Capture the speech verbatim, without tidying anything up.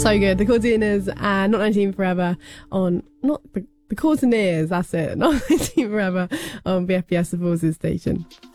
So good. The Courteeners and Not nineteen Forever on, not the, the Courteeners, that's it. Not nineteen Forever on B F B S, the Forces station.